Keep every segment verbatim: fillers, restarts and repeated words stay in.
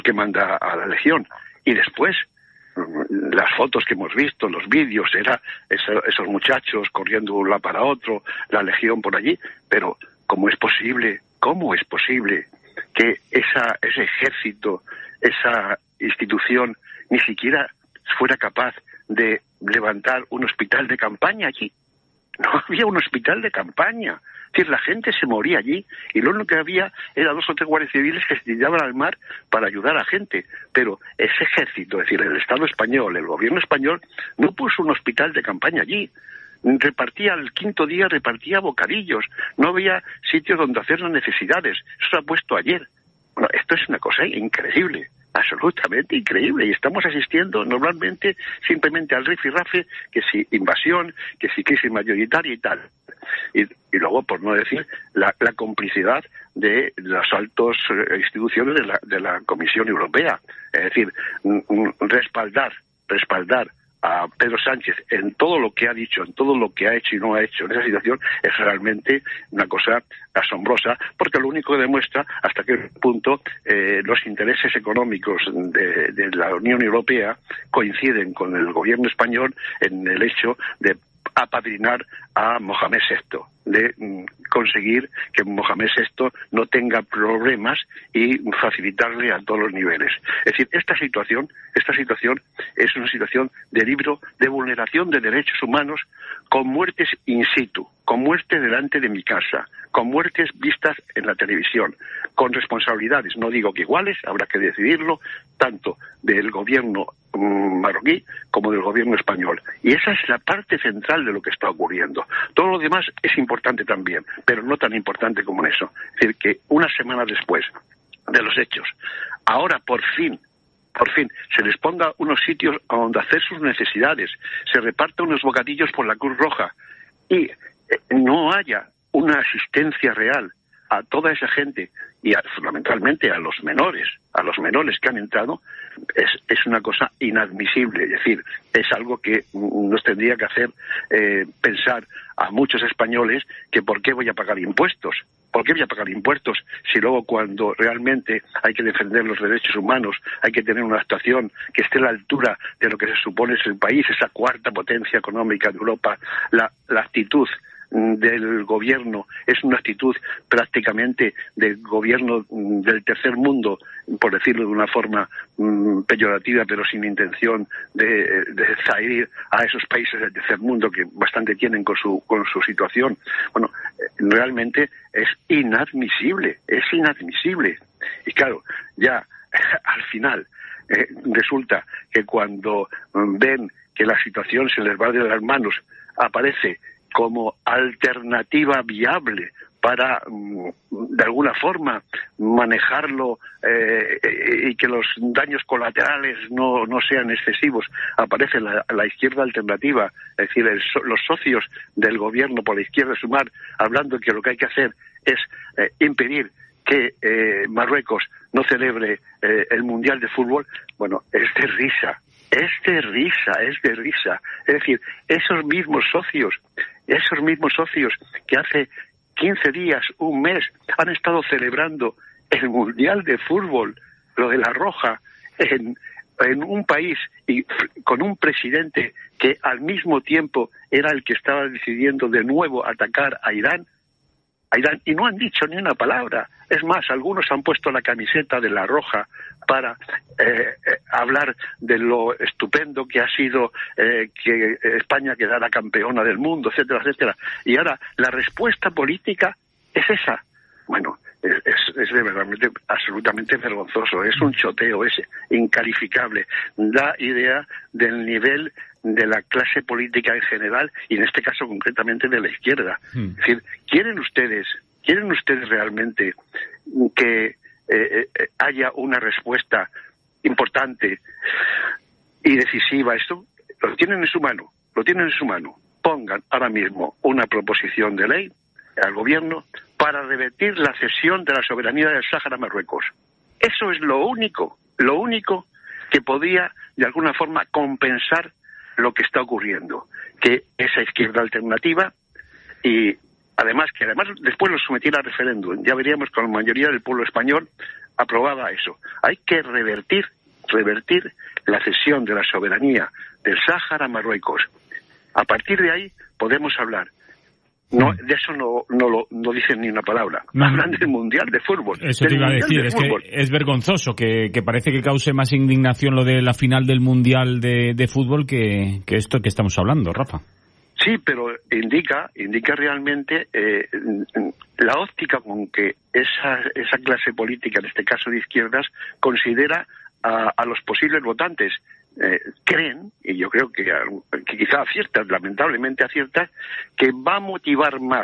que manda a la Legión. Y después, las fotos que hemos visto, los vídeos, era eso, esos muchachos corriendo de un lado para otro, la Legión por allí. Pero, ¿cómo es posible, cómo es posible que esa, ese ejército, esa institución, ni siquiera fuera capaz de levantar un hospital de campaña allí? No había un hospital de campaña. Es decir, la gente se moría allí y lo único que había era dos o tres guardias civiles que se tiraban al mar para ayudar a la gente. Pero ese ejército, es decir, el Estado español, el gobierno español, no puso un hospital de campaña allí. Repartía, el quinto día repartía bocadillos. No había sitios donde hacer las necesidades. Eso se ha puesto ayer. Bueno, esto es una cosa increíble. Absolutamente increíble, y estamos asistiendo normalmente simplemente al rifirrafe, que si invasión, que si crisis mayoritaria y tal. Y, y luego, por no decir, la, la complicidad de las altas instituciones de la, de la Comisión Europea. Es decir, respaldar, respaldar a Pedro Sánchez en todo lo que ha dicho, en todo lo que ha hecho y no ha hecho en esa situación, es realmente una cosa asombrosa, porque lo único que demuestra hasta qué punto eh, los intereses económicos de, de la Unión Europea coinciden con el gobierno español en el hecho de apadrinar a Mohamed sexto, de mm, conseguir que Mohamed sexto no tenga problemas y facilitarle a todos los niveles. Es decir, esta situación, esta situación es una situación de libro de vulneración de derechos humanos, con muertes in situ, con muertes delante de mi casa, con muertes vistas en la televisión, con responsabilidades, no digo que iguales, habrá que decidirlo, tanto del gobierno mmm, marroquí como del gobierno español. Y esa es la parte central de lo que está ocurriendo. Todo lo demás es importante también, pero no tan importante como en eso. Es decir, que una semana después de los hechos, ahora por fin, por fin, se les ponga unos sitios a donde hacer sus necesidades, se reparta unos bocadillos por la Cruz Roja y eh, no haya una asistencia real a toda esa gente y a, fundamentalmente a los menores, a los menores que han entrado, es, es una cosa inadmisible. Es decir, es algo que nos tendría que hacer eh, pensar a muchos españoles que por qué voy a pagar impuestos. ¿Por qué voy a pagar impuestos si luego cuando realmente hay que defender los derechos humanos, hay que tener una actuación que esté a la altura de lo que se supone es el país, esa cuarta potencia económica de Europa, la, la actitud del gobierno es una actitud prácticamente del gobierno del tercer mundo, por decirlo de una forma mmm, peyorativa, pero sin intención de, de zaherir a esos países del tercer mundo que bastante tienen con su con su situación? Bueno, realmente es inadmisible, es inadmisible. Y claro, ya al final eh, resulta que cuando ven que la situación se les va de las manos, aparece como alternativa viable para, de alguna forma, manejarlo eh, y que los daños colaterales no, no sean excesivos, aparece la, la izquierda alternativa, es decir, el, los socios del gobierno por la izquierda Sumar, hablando que lo que hay que hacer es eh, impedir que eh, Marruecos no celebre eh, el Mundial de Fútbol. Bueno, es de risa. Es de risa, es de risa. Es decir, esos mismos socios, esos mismos socios que hace quince días, un mes, han estado celebrando el Mundial de Fútbol, lo de la Roja, en, en un país y con un presidente que al mismo tiempo era el que estaba decidiendo de nuevo atacar a Irán, a Irán, y no han dicho ni una palabra. Es más, algunos han puesto la camiseta de la Roja para eh, eh, hablar de lo estupendo que ha sido eh, que España quedara campeona del mundo, etcétera, etcétera. Y ahora la respuesta política es esa. Bueno, es, es, es de verdad absolutamente vergonzoso, es un choteo, es incalificable. Da idea del nivel de la clase política en general y en este caso concretamente de la izquierda. Hmm. Es decir, ¿quieren ustedes, quieren ustedes realmente que eh, eh, haya una respuesta importante y decisiva a esto? Lo tienen en su mano, lo tienen en su mano. Pongan ahora mismo una proposición de ley al gobierno para revertir la cesión de la soberanía del Sáhara a Marruecos. Eso es lo único, lo único que podría de alguna forma compensar lo que está ocurriendo, que esa izquierda alternativa y además que además después lo sometiera a referéndum. Ya veríamos con la mayoría del pueblo español aprobaba eso. Hay que revertir, revertir la cesión de la soberanía del Sáhara a Marruecos. A partir de ahí podemos hablar. No, de eso no, no, lo, no dicen ni una palabra. No, Hablan del Mundial de Fútbol. Eso te iba a decir, es que es vergonzoso que, que parece que cause más indignación lo de la final del Mundial de, de Fútbol que, que esto que estamos hablando, Rafa. Sí, pero indica, indica realmente eh, la óptica con que esa, esa clase política, en este caso de izquierdas, considera a, a los posibles votantes. Eh, creen, y yo creo que, que quizá aciertan, lamentablemente aciertan, que va a motivar más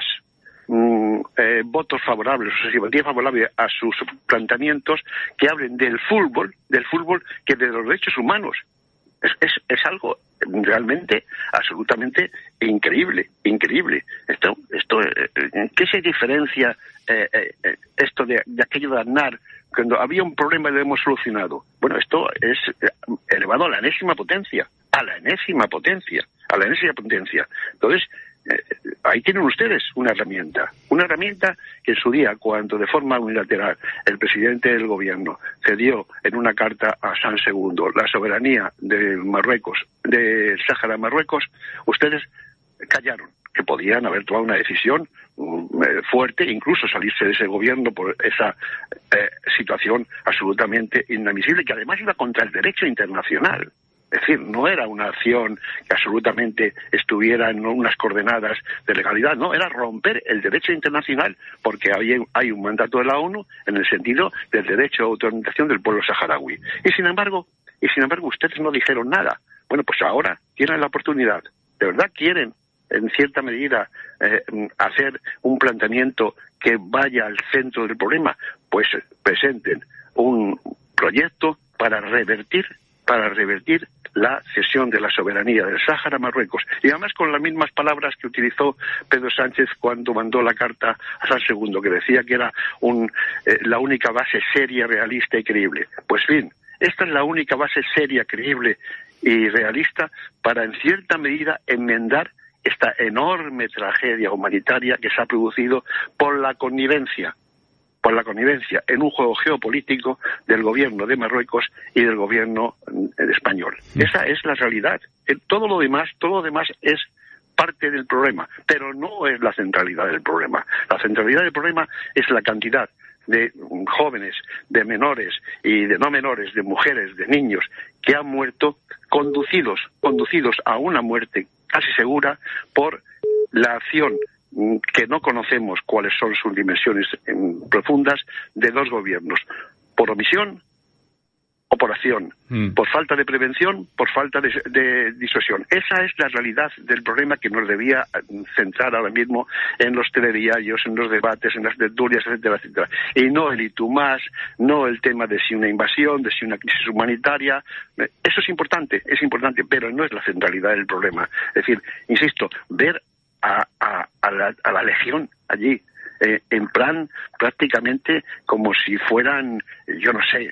mm, eh, votos favorables, o sea, simpatías favorables a sus planteamientos que hablen del fútbol, del fútbol que de los derechos humanos. Es, es, es algo realmente absolutamente increíble, increíble. Esto, esto, ¿en qué se diferencia eh, eh, esto de, de aquello de Aznar? Cuando había un problema y lo hemos solucionado. Bueno, esto es elevado a la enésima potencia, a la enésima potencia, a la enésima potencia. Entonces, eh, ahí tienen ustedes una herramienta, una herramienta que en su día, cuando de forma unilateral el presidente del gobierno cedió en una carta a San Segundo la soberanía de Marruecos, del Sáhara a Marruecos, ustedes callaron, que podían haber tomado una decisión um, eh, fuerte, incluso salirse de ese gobierno por esa eh, situación absolutamente inadmisible, que además iba contra el derecho internacional. Es decir, no era una acción que absolutamente estuviera en unas coordenadas de legalidad, no, era romper el derecho internacional, porque hay, hay un mandato de la ONU en el sentido del derecho a autodeterminación del pueblo saharaui. Y sin embargo, y sin embargo ustedes no dijeron nada. Bueno, pues ahora tienen la oportunidad. ¿De verdad quieren, en cierta medida, eh, hacer un planteamiento que vaya al centro del problema? Pues presenten un proyecto para revertir, para revertir la cesión de la soberanía del Sáhara a Marruecos. Y además con las mismas palabras que utilizó Pedro Sánchez cuando mandó la carta a San Segundo, que decía que era un, eh, la única base seria, realista y creíble. Pues bien, esta es la única base seria, creíble y realista para, en cierta medida, enmendar esta enorme tragedia humanitaria que se ha producido por la connivencia, por la connivencia en un juego geopolítico del gobierno de Marruecos y del gobierno español. Sí. Esa es la realidad. Todo lo demás, todo lo demás es parte del problema, pero no es la centralidad del problema. La centralidad del problema es la cantidad de jóvenes, de menores y de no menores, de mujeres, de niños que han muerto conducidos, conducidos a una muerte casi segura por la acción que no conocemos cuáles son sus dimensiones profundas de dos gobiernos, por omisión o por acción, mm. por falta de prevención, por falta de, de disuasión. Esa es la realidad del problema que nos debía centrar ahora mismo en los telediarios, en los debates, en las tertulias, etcétera, etcétera. Y no el y tú más, no el tema de si una invasión, de si una crisis humanitaria. Eso es importante, es importante, pero no es la centralidad del problema. Es decir, insisto, ver a, a, a, la, a la legión allí, Eh, en plan prácticamente como si fueran, yo no sé,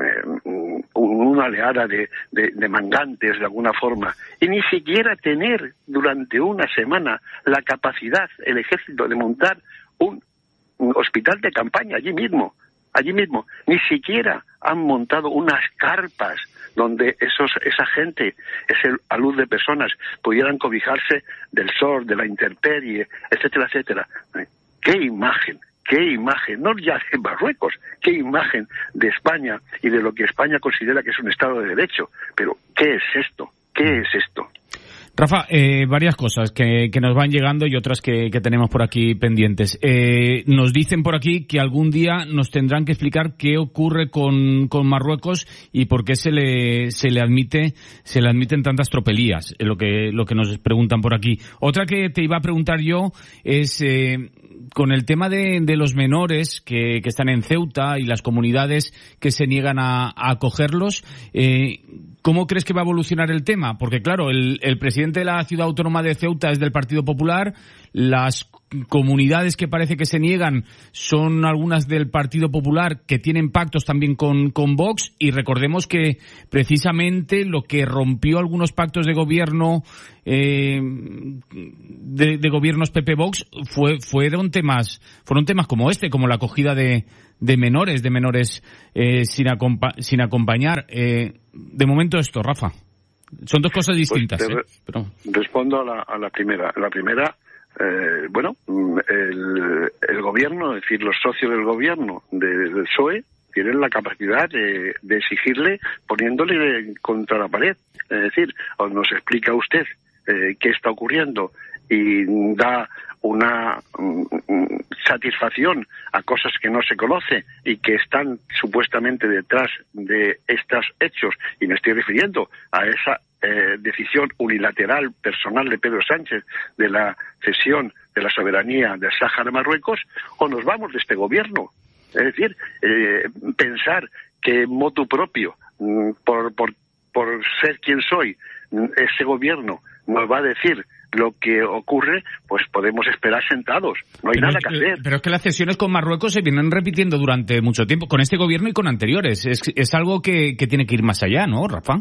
eh, una oleada de, de, de mangantes de alguna forma, y ni siquiera tener durante una semana la capacidad, el ejército, de montar un, un hospital de campaña allí mismo, allí mismo, ni siquiera han montado unas carpas donde esos, esa gente, ese alud de personas, pudieran cobijarse del sol, de la intemperie, etcétera, etcétera. ¡Qué imagen! ¡Qué imagen! No ya de Marruecos, qué imagen de España y de lo que España considera que es un Estado de Derecho. Pero, ¿qué es esto? ¿Qué es esto? Rafa, eh, varias cosas que, que nos van llegando y otras que, que tenemos por aquí pendientes. Eh, nos dicen por aquí que algún día nos tendrán que explicar qué ocurre con, con Marruecos y por qué se le, se le admite, se le admiten tantas tropelías, es lo que, lo que nos preguntan por aquí. Otra que te iba a preguntar yo es, eh, con el tema de, de los menores que, que están en Ceuta y las comunidades que se niegan a, a acogerlos, eh, ¿cómo crees que va a evolucionar el tema? Porque claro, el, el presidente de la ciudad autónoma de Ceuta es del Partido Popular, las comunidades que parece que se niegan son algunas del Partido Popular que tienen pactos también con, con Vox, y recordemos que precisamente lo que rompió algunos pactos de gobierno eh, de, de gobiernos P P Vox fue fueron temas fueron temas como este, como la acogida de de menores, de menores eh, sin, acompa- sin acompañar. Eh, de momento esto, Rafa. Son dos cosas distintas. Pues ¿eh? Pero... Respondo a la, a la primera. La primera, eh, bueno, el, el gobierno, es decir, los socios del gobierno de, del P S O E, tienen la capacidad de, de exigirle poniéndole contra la pared. Es decir, o nos explica usted eh, qué está ocurriendo y da una um, satisfacción a cosas que no se conoce y que están supuestamente detrás de estos hechos, y me estoy refiriendo a esa eh, decisión unilateral personal de Pedro Sánchez de la cesión de la soberanía del Sáhara a Marruecos, o nos vamos de este gobierno. Es decir, eh, pensar que motu propio, por, por, por ser quien soy, ese gobierno nos va a decir lo que ocurre, pues podemos esperar sentados. No hay pero nada es, que hacer. Pero es que las cesiones con Marruecos se vienen repitiendo durante mucho tiempo, con este gobierno y con anteriores. Es, es algo que, que tiene que ir más allá, ¿no, Rafa?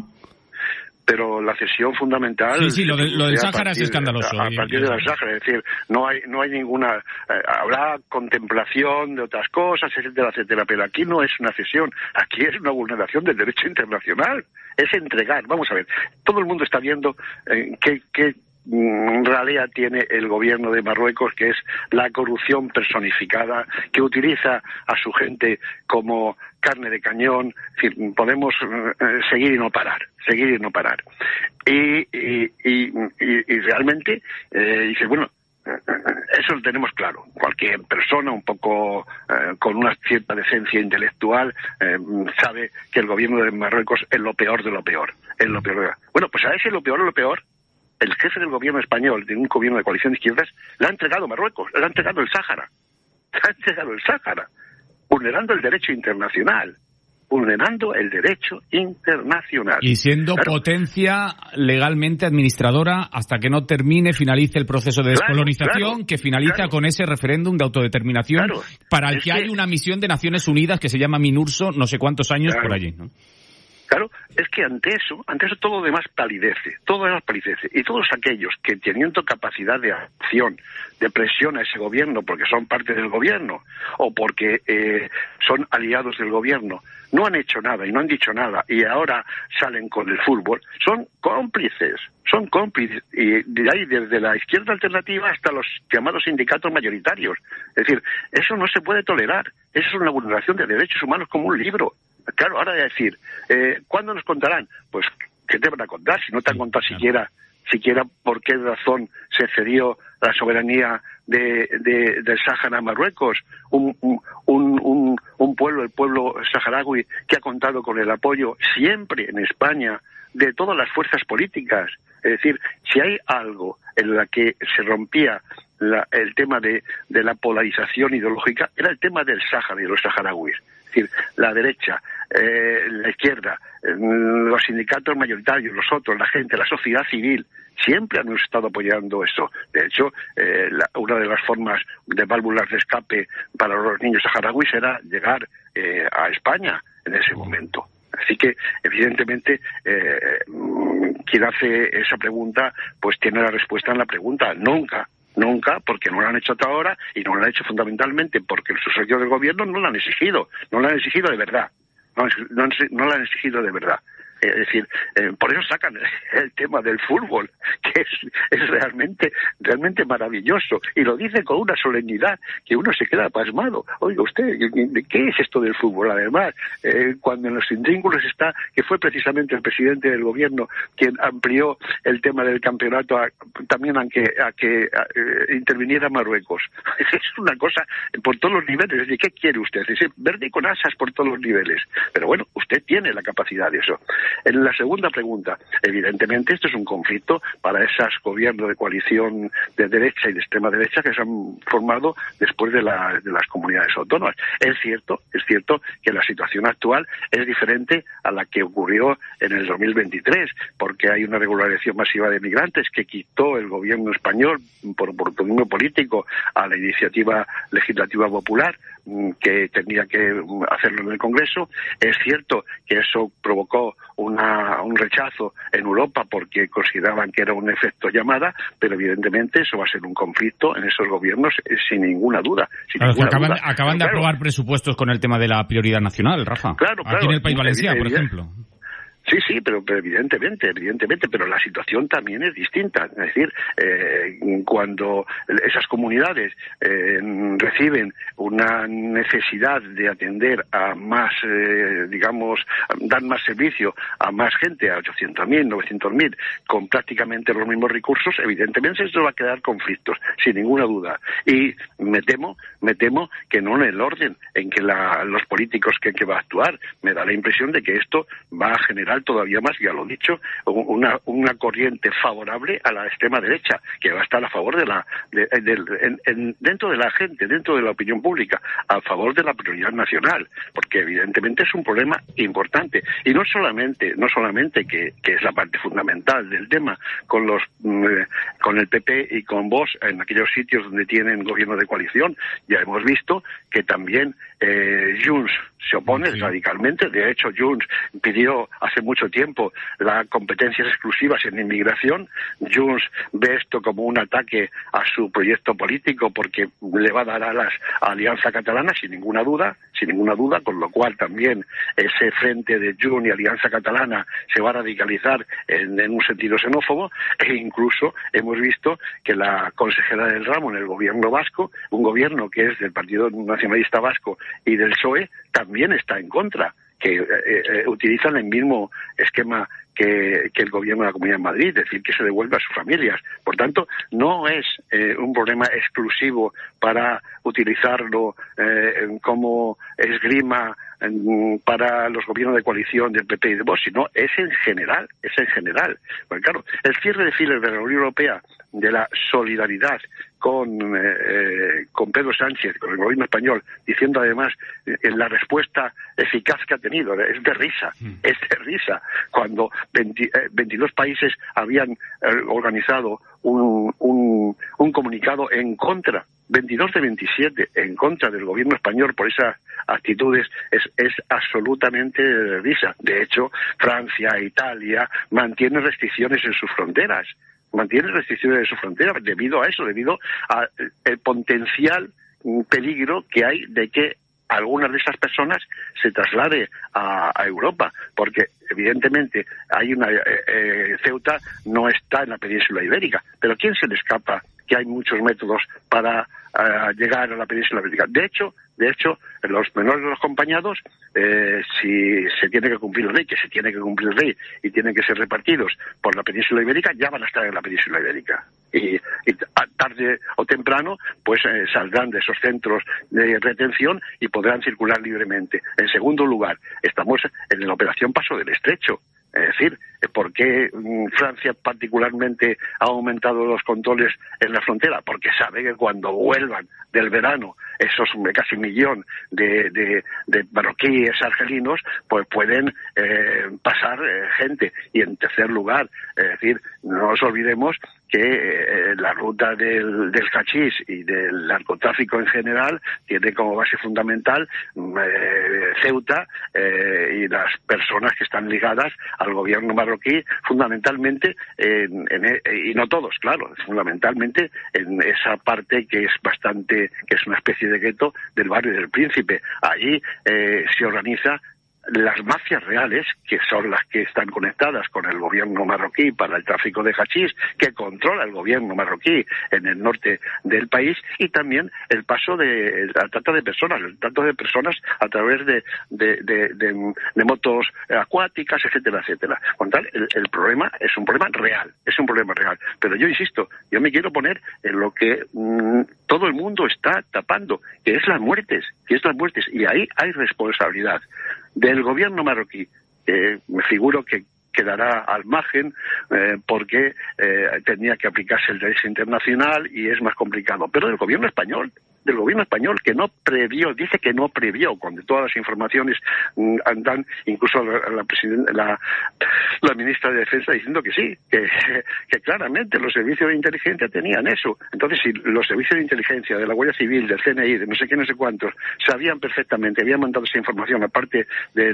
Pero la cesión fundamental... Sí, sí, lo, de, lo del Sáhara es escandaloso. A, a partir de la Sáhara, es decir, no hay no hay ninguna... Eh, habrá contemplación de otras cosas, etcétera, etcétera, pero aquí no es una cesión, aquí es una vulneración del derecho internacional. Es entregar, vamos a ver, todo el mundo está viendo eh, qué... qué ralea tiene el gobierno de Marruecos, que es la corrupción personificada, que utiliza a su gente como carne de cañón. Es decir, podemos eh, seguir y no parar, seguir y no parar. Y, y, y, y, y realmente, eh, dice, bueno, eso lo tenemos claro. Cualquier persona un poco eh, con una cierta decencia intelectual eh, sabe que el gobierno de Marruecos es lo peor de lo peor. Es lo peor de lo... Bueno, pues a ese lo peor de lo peor, el jefe del gobierno español, de un gobierno de coalición de izquierdas, le ha entregado Marruecos, le ha entregado el Sáhara. Le ha entregado el Sáhara, vulnerando el derecho internacional. Vulnerando el derecho internacional. Y siendo claro. potencia legalmente administradora hasta que no termine, finalice el proceso de descolonización, claro, claro, que finaliza claro. con ese referéndum de autodeterminación, claro. para el es que, que hay una misión de Naciones Unidas que se llama MINURSO, no sé cuántos años claro. por allí, ¿no? Claro, es que ante eso, ante eso todo lo demás palidece, todo lo demás palidece. Y todos aquellos que teniendo capacidad de acción, de presión a ese gobierno, porque son parte del gobierno, o porque eh, son aliados del gobierno, no han hecho nada y no han dicho nada, y ahora salen con el fútbol, son cómplices, son cómplices, y de ahí desde la izquierda alternativa hasta los llamados sindicatos mayoritarios. Es decir, eso no se puede tolerar, eso es una vulneración de derechos humanos como un libro. Claro, ahora de decir, eh, ¿cuándo nos contarán? Pues, ¿qué te van a contar? Si no te han contado siquiera, siquiera por qué razón se cedió la soberanía de, de, del Sáhara a Marruecos, un, un, un, un pueblo, el pueblo saharaui, que ha contado con el apoyo siempre en España de todas las fuerzas políticas. Es decir, si hay algo en la que se rompía la, el tema de, de la polarización ideológica, era el tema del Sáhara y de los saharauis. Es decir, la derecha, eh, la izquierda, eh, los sindicatos mayoritarios, los otros, la gente, la sociedad civil, siempre han estado apoyando eso. De hecho, eh, la, una de las formas de válvulas de escape para los niños saharauis era llegar eh, a España en ese momento. Así que, evidentemente, eh, quien hace esa pregunta, pues tiene la respuesta en la pregunta. Nunca. Nunca, porque no lo han hecho hasta ahora, y no lo han hecho fundamentalmente porque los socios del gobierno no lo han exigido, no lo han exigido de verdad, no, no, no lo han exigido de verdad. Es decir, eh, por eso sacan el tema del fútbol, que es, es realmente realmente maravilloso, y lo dice con una solemnidad que uno se queda pasmado. Oiga usted, ¿qué es esto del fútbol? Además, eh, cuando en los intríngulos está que fue precisamente el presidente del gobierno quien amplió el tema del campeonato a, también a que, a que a, eh, interviniera Marruecos. Es una cosa por todos los niveles. ¿De qué quiere usted? Es verde con asas por todos los niveles. Pero bueno, usted tiene la capacidad de eso. En la segunda pregunta, evidentemente esto es un conflicto para esos gobiernos de coalición de derecha y de extrema derecha que se han formado después de, la, de las comunidades autónomas. Es cierto, es cierto que la situación actual es diferente a la que ocurrió en el dos mil veintitrés, porque hay una regularización masiva de migrantes que quitó el gobierno español por oportunismo político a la iniciativa legislativa popular que tenía que hacerlo en el Congreso. Es cierto que eso provocó una, un rechazo en Europa porque consideraban que era un efecto llamada, pero evidentemente eso va a ser un conflicto en esos gobiernos eh, sin ninguna duda. Sin claro, ninguna acaban, duda. acaban pero, de aprobar claro, presupuestos con el tema de la prioridad nacional, Rafa. Claro, claro. Aquí en el País Valenciano, por ejemplo. Sí, sí, pero, pero evidentemente, evidentemente, pero la situación también es distinta. Es decir, eh, cuando esas comunidades eh, reciben una necesidad de atender a más, eh, digamos, dar más servicio a más gente, a ochocientos mil, novecientos mil, con prácticamente los mismos recursos, evidentemente esto va a crear conflictos, sin ninguna duda. Y me temo, me temo que no en el orden en que la, los políticos que, que va a actuar. Me da la impresión de que esto va a generar todavía más, ya lo he dicho, una, una corriente favorable a la extrema derecha, que va a estar a favor de la, de, de, en, en, dentro de la gente, dentro de la opinión pública, a favor de la prioridad nacional, porque evidentemente es un problema importante. Y no solamente, no solamente que, que es la parte fundamental del tema con los, eh, con el P P y con Vox en aquellos sitios donde tienen gobierno de coalición, ya hemos visto que también eh, Junts se opone sí. radicalmente. De hecho, Junts pidió hace mucho tiempo las competencias exclusivas en inmigración. Junts ve esto como un ataque a su proyecto político porque le va a dar alas a Alianza Catalana, sin ninguna duda, sin ninguna duda, con lo cual también ese frente de Junts y Alianza Catalana se va a radicalizar en, en un sentido xenófobo, e incluso hemos visto que la consejera del ramo en el gobierno vasco, un gobierno que es del Partido Nacionalista Vasco y del P S O E, también está en contra, que eh, eh, utilizan el mismo esquema que, que el gobierno de la Comunidad de Madrid, es decir, que se devuelve a sus familias. Por tanto, no es eh, un problema exclusivo para utilizarlo eh, como esgrima eh, para los gobiernos de coalición del P P y de Vox, sino es en general, es en general. Porque claro, el cierre de filas de la Unión Europea, de la solidaridad con eh, con Pedro Sánchez, con el gobierno español, diciendo además eh, la respuesta eficaz que ha tenido, es de risa, mm. es de risa, cuando veinte, eh, veintidós países habían eh, organizado un, un, un comunicado en contra, veintidós de veintisiete, en contra del gobierno español por esas actitudes, es, es absolutamente de risa. De hecho, Francia e Italia mantienen restricciones en sus fronteras, mantiene restricciones de su frontera debido a eso, debido al potencial peligro que hay de que algunas de esas personas se traslade a, a Europa, porque evidentemente hay una eh, eh, Ceuta no está en la península ibérica, pero ¿quién se le escapa que hay muchos métodos para uh, llegar a la península ibérica? De hecho, de hecho, los menores de los acompañados, eh, si se tiene que cumplir la ley, que se tiene que cumplir la ley y tienen que ser repartidos por la península ibérica, ya van a estar en la península ibérica. Y, y tarde o temprano, pues eh, saldrán de esos centros de retención y podrán circular libremente. En segundo lugar, estamos en la operación Paso del Estrecho. Es decir, ¿por qué Francia particularmente ha aumentado los controles en la frontera? Porque sabe que cuando vuelvan del verano esos casi millón de, de, de marroquíes argelinos, pues pueden eh, pasar eh, gente. Y en tercer lugar, es decir, no nos olvidemos que eh, la ruta del, del hachís y del narcotráfico en general tiene como base fundamental eh, Ceuta eh, y las personas que están ligadas al gobierno marroquí, fundamentalmente, en, en, y no todos, claro, fundamentalmente en esa parte que es bastante, que es una especie de gueto del barrio del Príncipe. Allí eh, se organiza las mafias reales, que son las que están conectadas con el gobierno marroquí para el tráfico de hachís, que controla el gobierno marroquí en el norte del país, y también el paso de la trata de personas, el trato de personas a través de, de, de, de, de motos acuáticas, etcétera, etcétera. Con tal, el, el problema es un problema real, es un problema real. Pero yo insisto, yo me quiero poner en lo que mmm, todo el mundo está tapando, que es las muertes, que es las muertes, y ahí hay responsabilidad del gobierno marroquí, que eh, me figuro que quedará al margen eh, porque eh, tenía que aplicarse el derecho internacional y es más complicado, pero del gobierno español, del gobierno español, que no previó, dice que no previó, cuando todas las informaciones mm, andan, incluso la, la, la, la ministra de Defensa diciendo que sí, que, que claramente los servicios de inteligencia tenían eso. Entonces, si los servicios de inteligencia de la Guardia Civil, del C N I, de no sé qué, no sé cuántos, sabían perfectamente, habían mandado esa información, aparte de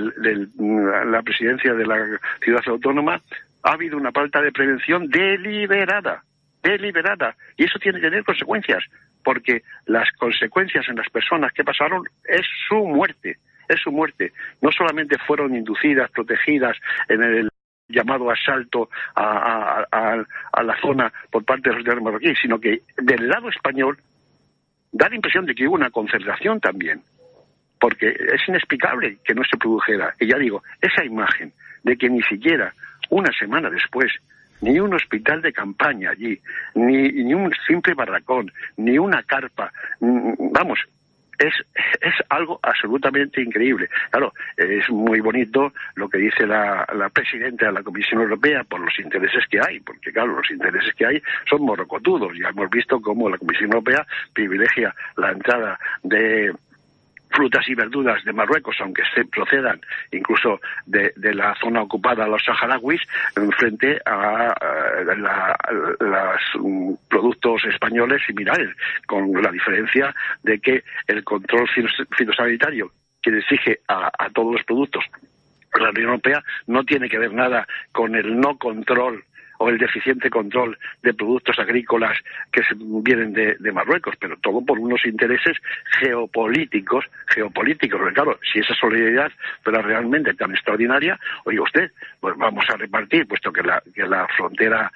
la presidencia de la ciudad autónoma, ha habido una falta de prevención deliberada, deliberada, y eso tiene que tener consecuencias, porque las consecuencias en las personas que pasaron es su muerte, es su muerte. No solamente fueron inducidas, protegidas en el llamado asalto a, a, a, a la zona por parte de los de marroquíes, sino que del lado español da la impresión de que hubo una concertación también, porque es inexplicable que no se produjera. Y ya digo, esa imagen de que ni siquiera una semana después, ni un hospital de campaña allí, ni, ni un simple barracón, ni una carpa, vamos, es es algo absolutamente increíble. Claro, es muy bonito lo que dice la, la presidenta de la Comisión Europea por los intereses que hay, porque claro, los intereses que hay son morrocotudos. Ya hemos visto cómo la Comisión Europea privilegia la entrada de frutas y verduras de Marruecos, aunque se procedan incluso de, de la zona ocupada a los saharauis, frente a, a, la, a los um, productos españoles similares, con la diferencia de que el control fitosanitario que exige a, a todos los productos la Unión Europea no tiene que ver nada con el no control o el deficiente control de productos agrícolas que se vienen de, de Marruecos, pero todo por unos intereses geopolíticos, geopolíticos, porque claro, si esa solidaridad fuera realmente tan extraordinaria, oye usted, pues vamos a repartir, puesto que la, que la frontera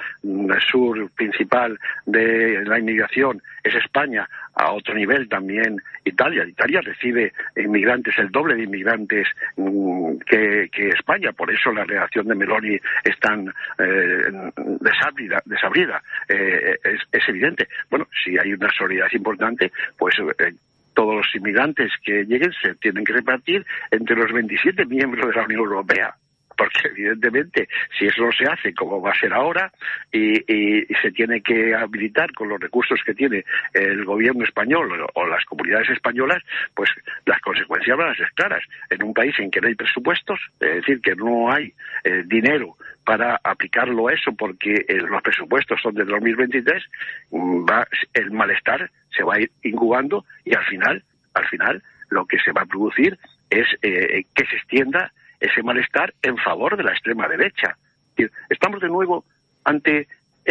sur principal de la inmigración es España, a otro nivel también Italia. Italia recibe inmigrantes, el doble de inmigrantes mmm, que, que España, por eso la relación de Meloni es tan eh, desabrida, desabrida. Eh, es, es evidente. Bueno, si hay una solidaridad importante, pues eh, todos los inmigrantes que lleguen se tienen que repartir entre los veintisiete miembros de la Unión Europea. Porque evidentemente, si eso no se hace como va a ser ahora y, y, y se tiene que habilitar con los recursos que tiene el gobierno español o, o las comunidades españolas, pues las consecuencias van a ser claras. En un país en que no hay presupuestos, es decir, que no hay eh, dinero para aplicarlo a eso porque eh, los presupuestos son de dos mil veintitrés, va, el malestar se va a ir incubando y al final, al final lo que se va a producir es eh, que se extienda ese malestar en favor de la extrema derecha. Estamos de nuevo ante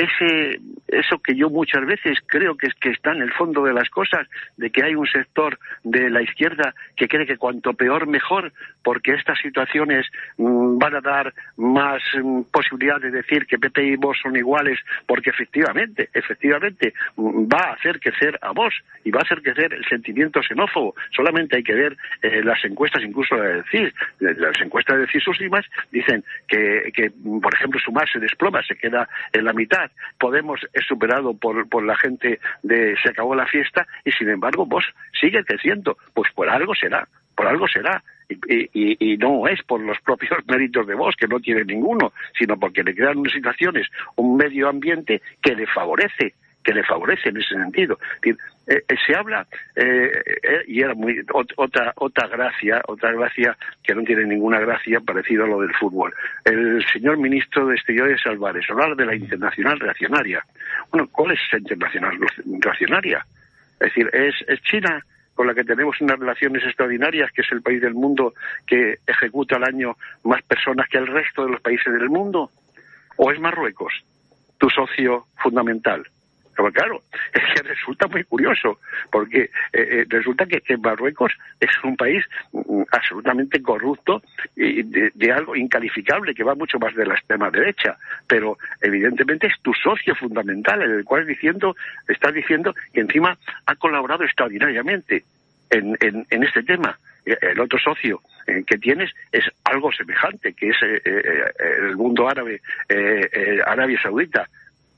ese eso que yo muchas veces creo que, es, que está en el fondo de las cosas, de que hay un sector de la izquierda que cree que cuanto peor mejor, porque estas situaciones mmm, van a dar más mmm, posibilidad de decir que P P y Vox son iguales, porque efectivamente, efectivamente mmm, va a hacer crecer a Vox y va a hacer crecer el sentimiento xenófobo. Solamente hay que ver eh, las encuestas, incluso la del C I S, las encuestas del C I S últimas dicen que, que, por ejemplo, Sumar se desploma, se queda en la mitad. Podemos es superado por, por la gente de se acabó la fiesta y sin embargo Vox sigue creciendo. Pues por algo será, por algo será. Y, y, y no es por los propios méritos de Vox, que no tiene ninguno, sino porque le crean unas situaciones, un medio ambiente que le favorece, que le favorece en ese sentido. Eh, eh, se habla, eh, eh, y era muy ot, otra otra gracia, otra gracia que no tiene ninguna gracia, parecido a lo del fútbol. El señor ministro de Exteriores Álvarez hablar de la internacional reaccionaria. Bueno, ¿cuál es esa internacional reaccionaria? Es decir, ¿es, es China, con la que tenemos unas relaciones extraordinarias, que es el país del mundo que ejecuta al año más personas que el resto de los países del mundo? ¿O es Marruecos, tu socio fundamental? Pero claro, es que resulta muy curioso, porque eh, eh, resulta que, que Marruecos es un país mm, absolutamente corrupto y de, de algo incalificable, que va mucho más de la extrema derecha, pero evidentemente es tu socio fundamental, en el cual diciendo, estás diciendo que encima ha colaborado extraordinariamente en, en, en este tema. El otro socio eh, que tienes es algo semejante, que es eh, eh, el mundo árabe, eh, eh, Arabia Saudita,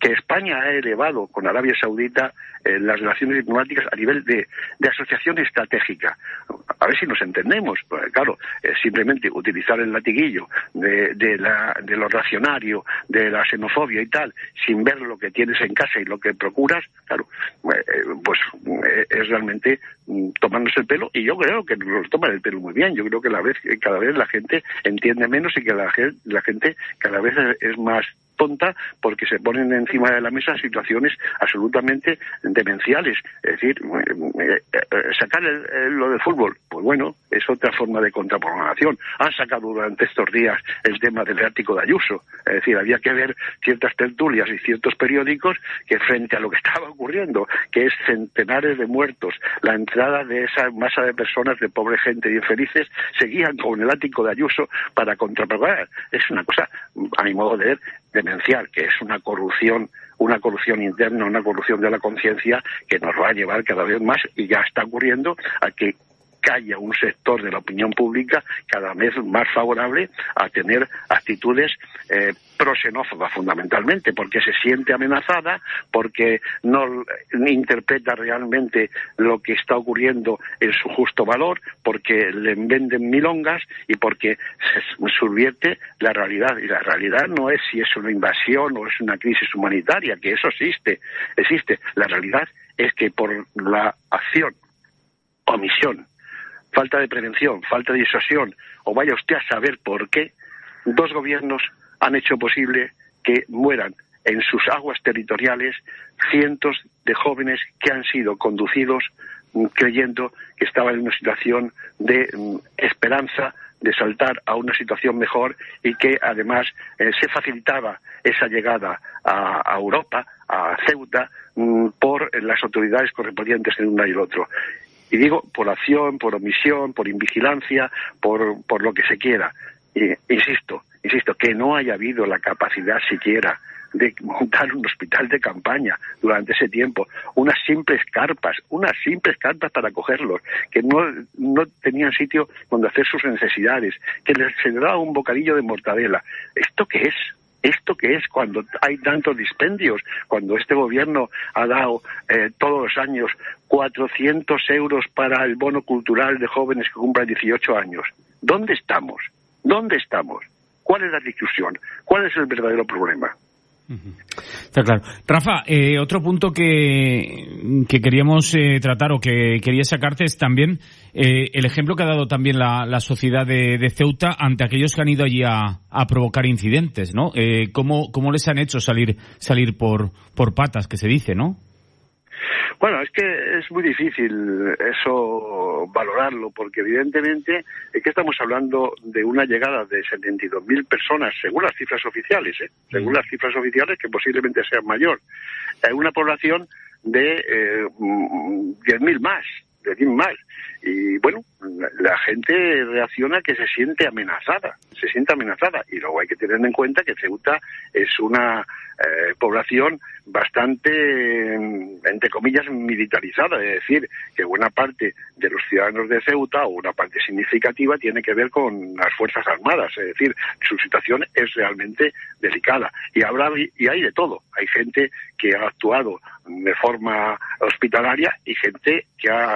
que España ha elevado con Arabia Saudita eh, las relaciones diplomáticas a nivel de, de asociación estratégica. A ver si nos entendemos. Pues, claro, eh, simplemente utilizar el latiguillo de, de, la, de lo racionario, de la xenofobia y tal, sin ver lo que tienes en casa y lo que procuras, claro, eh, pues eh, es realmente mm, tomarnos el pelo, y yo creo que nos toman el pelo muy bien. Yo creo que la vez, cada vez la gente entiende menos y que la, la gente cada vez es más tonta, porque se ponen encima de la mesa situaciones absolutamente demenciales. Es decir, eh, eh, sacar el, el, lo del fútbol, pues bueno, es otra forma de contraprogramación. Han sacado durante estos días el tema del Ártico de Ayuso. Es decir, había que ver ciertas tertulias y ciertos periódicos que, frente a lo que estaba ocurriendo, que es centenares de muertos, la entrada de esa masa de personas, de pobre gente y infelices, seguían con el Ártico de Ayuso para contraprogramar. Es una cosa, a mi modo de ver, demencial, que es una corrupción, una corrupción interna, una corrupción de la conciencia que nos va a llevar cada vez más, y ya está ocurriendo, a que haya un sector de la opinión pública cada vez más favorable a tener actitudes eh, proxenófobas, fundamentalmente, porque se siente amenazada, porque no interpreta realmente lo que está ocurriendo en su justo valor, porque le venden milongas y porque se subvierte la realidad. Y la realidad no es si es una invasión o es una crisis humanitaria, que eso existe, existe. La realidad es que por la acción, omisión, falta de prevención, falta de disuasión, o vaya usted a saber por qué, dos gobiernos han hecho posible que mueran en sus aguas territoriales cientos de jóvenes que han sido conducidos creyendo que estaban en una situación de mm, esperanza, de saltar a una situación mejor, y que además eh, se facilitaba esa llegada a, a Europa, a Ceuta, mm, por las autoridades correspondientes en uno y el otro. Y digo, por acción, por omisión, por invigilancia, por, por lo que se quiera. Y, insisto, insisto, que no haya habido la capacidad siquiera de montar un hospital de campaña durante ese tiempo, unas simples carpas, unas simples carpas para acogerlos, que no, no tenían sitio donde hacer sus necesidades, que les se les daba un bocadillo de mortadela. ¿Esto qué es? ¿Esto qué es cuando hay tantos dispendios? Cuando este gobierno ha dado eh, todos los años cuatrocientos euros para el bono cultural de jóvenes que cumplan dieciocho años. ¿Dónde estamos? ¿Dónde estamos? ¿Cuál es la discusión? ¿Cuál es el verdadero problema? Está claro. Rafa, eh, otro punto que, que queríamos eh, tratar o que quería sacarte es también eh, el ejemplo que ha dado también la, la sociedad de, de Ceuta ante aquellos que han ido allí a, a provocar incidentes, ¿no? Eh, ¿cómo, cómo les han hecho salir salir por, por patas, que se dice, ¿no? Bueno, es que es muy difícil eso valorarlo, porque evidentemente es que estamos hablando de una llegada de setenta y dos mil personas, según las cifras oficiales, ¿eh? según las cifras oficiales, que posiblemente sean mayor, en una población de eh, diez mil más, diez mil más. Y bueno, la, la gente reacciona que se siente amenazada, se siente amenazada. Y luego hay que tener en cuenta que Ceuta es una eh, población bastante, entre comillas, militarizada. Es decir, que buena parte de los ciudadanos de Ceuta, o una parte significativa, tiene que ver con las Fuerzas Armadas. Es decir, su situación es realmente delicada. Y habrá, y hay de todo. Hay gente que ha actuado de forma hospitalaria y gente que ha,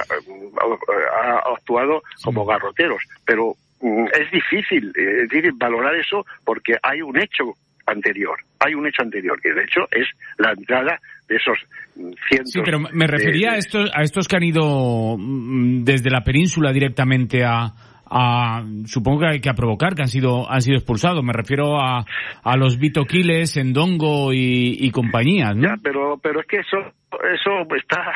ha actuado como garroteros, pero mm, es difícil, es difícil valorar eso, porque hay un hecho anterior, hay un hecho anterior, que de hecho es la entrada de esos cientos. Sí, pero me refería de, a estos a estos que han ido desde la península directamente a a supongo que hay que a provocar, que han sido han sido expulsados. Me refiero a a los Vito Quiles, Ndongo y, y compañías, ¿no? Ya, pero pero es que eso eso está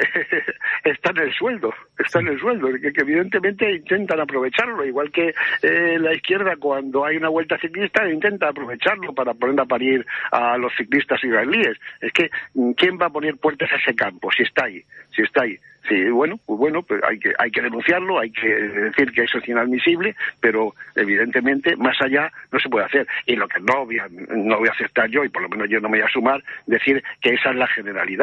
está en el sueldo, está en el sueldo, que, que evidentemente intentan aprovecharlo, igual que eh, la izquierda, cuando hay una vuelta ciclista, intenta aprovecharlo para poner a parir a los ciclistas israelíes. Es que ¿quién va a poner puertas a ese campo si está ahí? Si está ahí. Sí, bueno, pues bueno, pues hay que hay que denunciarlo, hay que decir que eso es inadmisible, pero evidentemente más allá no se puede hacer. Y lo que no voy a, no voy a aceptar yo, y por lo menos yo no me voy a sumar, decir que esa es la generalidad.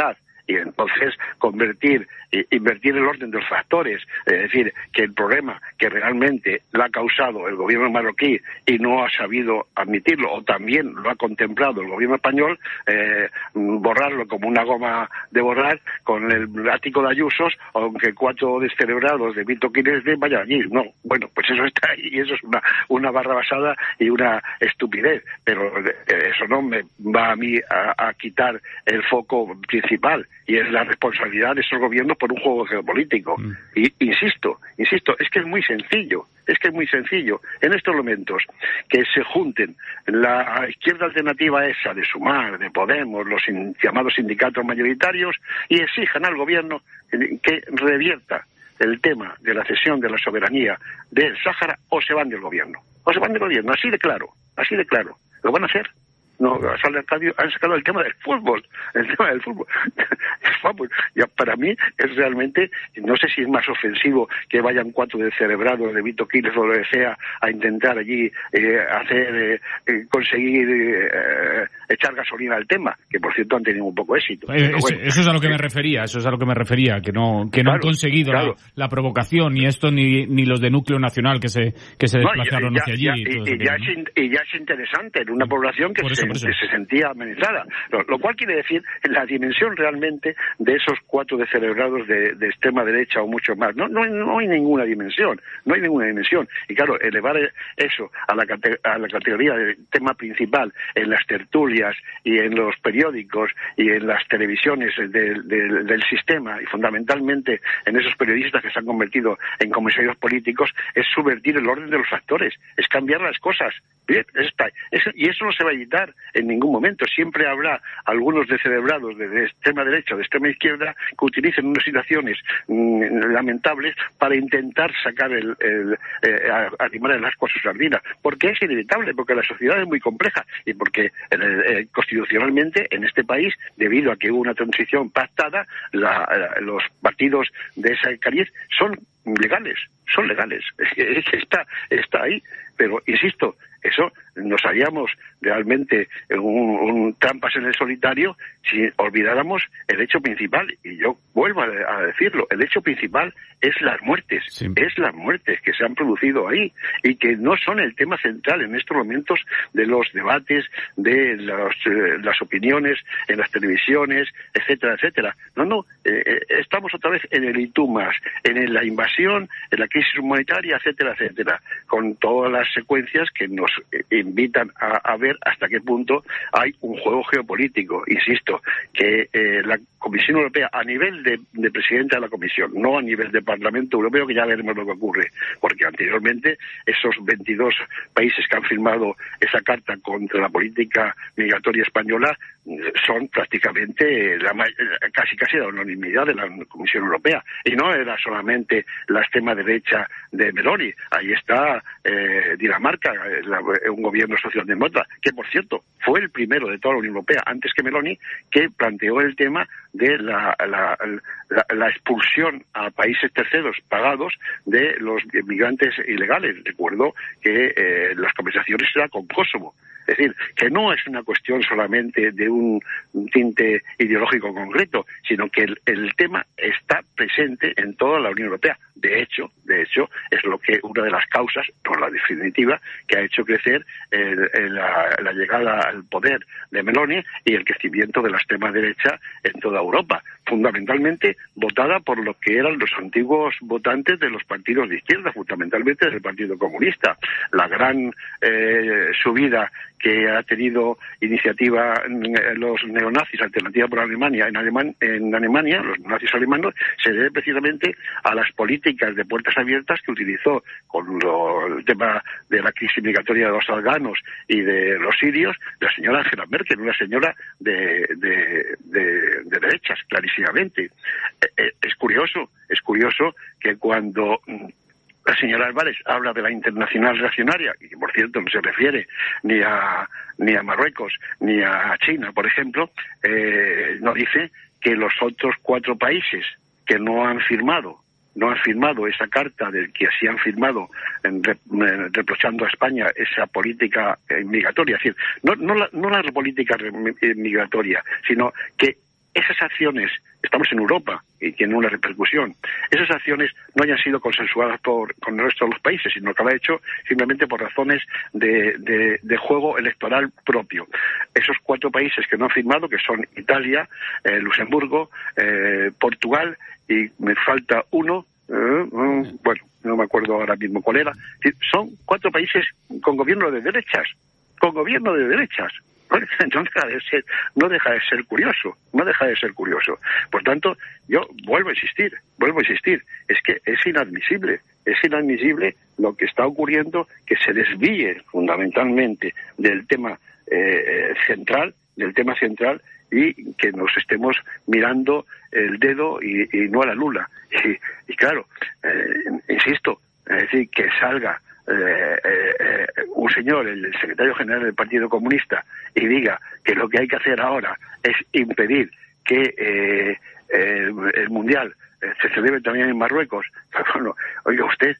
y entonces convertir, eh, invertir el orden de los factores, es decir, que el problema que realmente lo ha causado el gobierno marroquí y no ha sabido admitirlo, o también lo ha contemplado el gobierno español, eh, borrarlo como una goma de borrar con el ático de Ayusos, aunque cuatro descerebrados de Vito Quiles vayan allí. No, bueno, pues eso está ahí y eso es una, una barra basada y una estupidez, pero eso no me va a mí a, a quitar el foco principal, y es la responsabilidad de esos gobiernos por un juego geopolítico. Mm. Y insisto, insisto, es que es muy sencillo, es que es muy sencillo. En estos momentos, que se junten la izquierda alternativa esa de Sumar, de Podemos, los sin, llamados sindicatos mayoritarios, y exijan al gobierno que revierta el tema de la cesión de la soberanía del Sáhara, o se van del gobierno. O se van del gobierno, así de claro, así de claro. Lo van a hacer. No, han sacado el tema del fútbol, el tema del fútbol. Vamos, ya para mí es realmente, no sé si es más ofensivo que vayan cuatro descerebrados de Vito Quiles o lo que sea a intentar allí eh, hacer, eh, conseguir eh, echar gasolina al tema, que por cierto han tenido un poco de éxito. Eh, eso, bueno, eso es a lo que me refería, eso es a lo que me refería, que no que no claro, han conseguido claro. la, la provocación, ni esto ni ni los de núcleo nacional que se que se desplazaron no, y, y hacia ya, allí. Y, y, y, ya es, y ya es interesante en una población que se, que se sentía amenazada, lo, lo cual quiere decir la dimensión realmente de esos cuatro descerebrados de, de extrema derecha o mucho más. No, no, no hay ninguna dimensión, no hay ninguna dimensión. Y claro, elevar eso a la, a la categoría de tema principal en las tertulias y en los periódicos y en las televisiones del, del, del sistema, y fundamentalmente en esos periodistas que se han convertido en comisarios políticos, es subvertir el orden de los factores, es cambiar las cosas. Bien, está, eso, y eso no se va a evitar en ningún momento. Siempre habrá algunos descerebrados de, de extrema derecha o de extrema izquierda que utilicen unas situaciones mmm, lamentables para intentar sacar el, el eh, animar el asco a su sardina, porque es inevitable, porque la sociedad es muy compleja y porque eh, constitucionalmente en este país, debido a que hubo una transición pactada, la, la, los partidos de ese cariz son legales, son legales, es que, es que está, está ahí, pero insisto, eso nos haríamos realmente un, un trampas en el solitario si olvidáramos el hecho principal, y yo vuelvo a, a decirlo, el hecho principal es las muertes, sí. es las muertes que se han producido ahí y que no son el tema central en estos momentos de los debates, de los, eh, las opiniones en las televisiones, etcétera, etcétera. No, no, eh, estamos otra vez en el y tú más, en la invasión, en la crisis humanitaria, etcétera, etcétera, con todas las secuencias que nos invitan a, a ver hasta qué punto hay un juego geopolítico. Insisto, que eh, la Comisión Europea, a nivel de, de presidenta de la Comisión, no a nivel de Parlamento Europeo, que ya veremos lo que ocurre, porque anteriormente esos veintidós países que han firmado esa carta contra la política migratoria española son prácticamente la, casi casi la unanimidad de la Comisión Europea, y no era solamente la extrema derecha de Meloni, ahí está eh, Dinamarca, la, un gobierno socialdemócrata, que por cierto fue el primero de toda la Unión Europea, antes que Meloni, que planteó el tema de la, la, la, la expulsión a países terceros pagados de los migrantes ilegales. Recuerdo que eh, las conversaciones eran con Kosovo. Es decir, que no es una cuestión solamente de un, un tinte ideológico concreto, sino que el, el tema está presente en toda la Unión Europea. De hecho, de hecho, es lo que una de las causas, no la definitiva, que ha hecho crecer el, el, la, la llegada al poder de Meloni y el crecimiento de la extrema derecha en toda Europa, fundamentalmente votada por lo que eran los antiguos votantes de los partidos de izquierda, fundamentalmente del Partido Comunista. La gran eh, subida que ha tenido iniciativa los neonazis, Alternativa por Alemania, en, Aleman, en Alemania, los nazis alemanes, se debe precisamente a las políticas de puertas abiertas que utilizó con lo, el tema de la crisis migratoria de los afganos y de los sirios, la señora Angela Merkel, una señora de, de, de, de derechas, clarísimamente. Es curioso, es curioso que cuando la señora Álvarez habla de la internacional reaccionaria, y por cierto no se refiere ni a ni a Marruecos ni a China, por ejemplo, eh, no dice que los otros cuatro países que no han firmado no han firmado esa carta del que así han firmado en, en, reprochando a España esa política eh, migratoria, es decir, no, no, la, no la política migratoria, sino que esas acciones, estamos en Europa y tienen una repercusión, esas acciones no hayan sido consensuadas por, con el resto de los países, sino que lo ha hecho simplemente por razones de, de, de juego electoral propio. Esos cuatro países que no han firmado, que son Italia, eh, Luxemburgo, eh, Portugal, y me falta uno, eh, eh, bueno, no me acuerdo ahora mismo cuál era, son cuatro países con gobierno de derechas, con gobierno de derechas. No deja de ser, no deja de ser curioso, no deja de ser curioso. Por tanto, yo vuelvo a insistir, vuelvo a insistir, es que es inadmisible, es inadmisible lo que está ocurriendo, que se desvíe fundamentalmente del tema eh, central, del tema central, y que nos estemos mirando el dedo y, y no a la luna. Y, y claro, eh, insisto, es decir, que salga Eh, eh, un señor, el secretario general del Partido Comunista, y diga que lo que hay que hacer ahora es impedir que eh, el, el Mundial eh, se celebre también en Marruecos. Bueno, oiga usted,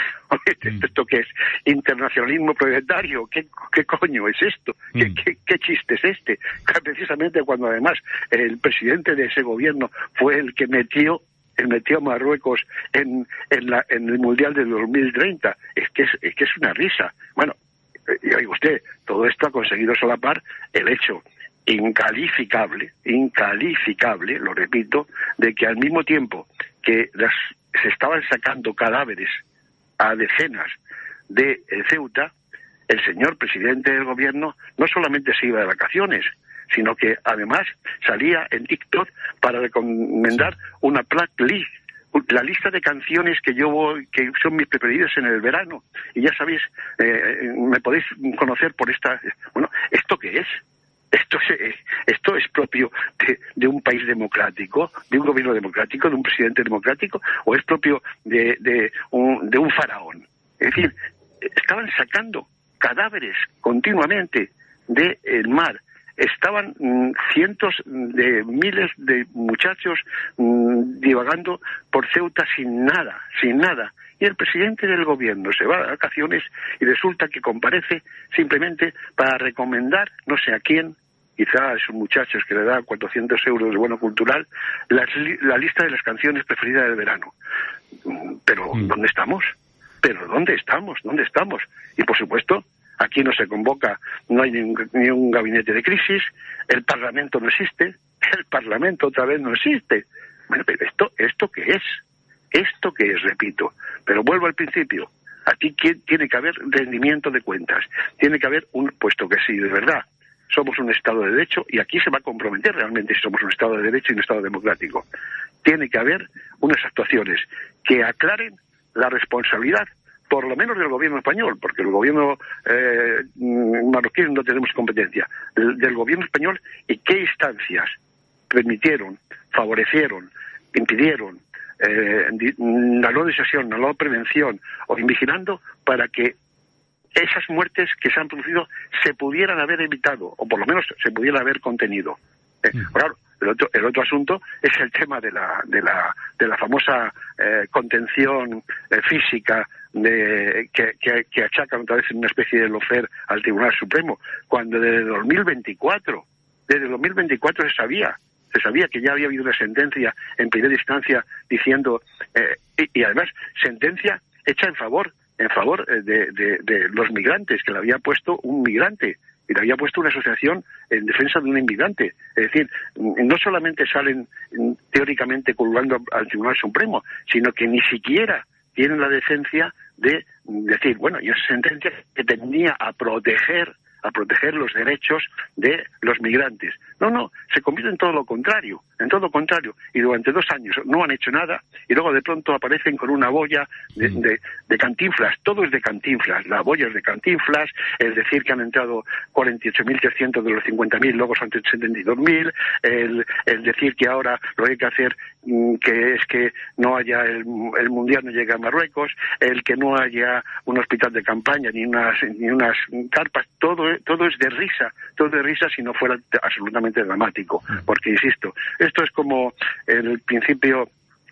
¿esto qué es? ¿Internacionalismo planetario? ¿Qué, qué coño es esto? ¿Qué, qué, qué chiste es este? Precisamente cuando además el presidente de ese gobierno fue el que metió Él metió a Marruecos en, en, la, en el Mundial de dos mil treinta. Es que es, es que es una risa. Bueno, y oiga usted, todo esto ha conseguido solapar el hecho incalificable, incalificable, lo repito, de que al mismo tiempo que las, se estaban sacando cadáveres a decenas de Ceuta, el señor presidente del gobierno no solamente se iba de vacaciones, sino que además salía en TikTok para recomendar una playlist, la lista de canciones que yo voy, que son mis preferidas en el verano. Y ya sabéis, eh, me podéis conocer por esta... Bueno, ¿esto qué es? Esto es, esto es propio de, de un país democrático, de un gobierno democrático, de un presidente democrático, o es propio de, de, un, de un faraón. Es decir, estaban sacando cadáveres continuamente del mar. Estaban mmm, cientos de miles de muchachos mmm, divagando por Ceuta sin nada, sin nada. Y el presidente del gobierno se va de vacaciones y resulta que comparece simplemente para recomendar, no sé a quién, quizá a esos muchachos que le da cuatrocientos euros de bono cultural, la, la lista de las canciones preferidas del verano. Pero, mm. ¿dónde estamos? ¿Pero dónde estamos? ¿Dónde estamos? Y, por supuesto, aquí no se convoca, no hay ni un, ni un gabinete de crisis, el Parlamento no existe, el Parlamento otra vez no existe. Bueno, pero esto, ¿esto qué es? ¿Esto qué es? Repito. Pero vuelvo al principio. Aquí tiene que haber rendimiento de cuentas. Tiene que haber un, puesto que sí, de verdad, somos un Estado de Derecho, y aquí se va a comprometer realmente si somos un Estado de Derecho y un Estado democrático. Tiene que haber unas actuaciones que aclaren la responsabilidad, por lo menos del gobierno español, porque el gobierno eh, marroquí no tenemos competencia, del, del gobierno español, y qué instancias permitieron, favorecieron, impidieron eh, la no disuasión, la no prevención o invigilando para que esas muertes que se han producido se pudieran haber evitado, o por lo menos se pudieran haber contenido. Eh, claro, el otro, el otro asunto es el tema de la, de la, de la famosa eh, contención eh, física de, que, que, que achacan otra vez en una especie de lofer al Tribunal Supremo, cuando desde dos mil veinticuatro, desde dos mil veinticuatro se sabía, se sabía que ya había habido una sentencia en primera instancia diciendo, eh, y, y además sentencia hecha en favor, en favor de, de, de los migrantes, que le había puesto un migrante, y le había puesto una asociación en defensa de un inmigrante. Es decir, no solamente salen teóricamente colgando al Tribunal Supremo, sino que ni siquiera tienen la decencia de decir, bueno, y esa sentencia que tendía a proteger a proteger los derechos de los migrantes. No, no, se convierte en todo lo contrario, en todo lo contrario. Y durante dos años no han hecho nada, y luego de pronto aparecen con una boya de, de, de Cantinflas. Todo es de Cantinflas. La boya es de Cantinflas, es decir, que han entrado cuarenta y ocho mil trescientos de los cincuenta mil, luego son setenta y dos mil, el, el decir que ahora lo que hay que hacer, que es que no haya el, el Mundial, no llegue a Marruecos, el que no haya un hospital de campaña, ni unas, ni unas carpas, todo todo es de risa, todo de risa si no fuera absolutamente dramático, porque insisto, esto es como el principio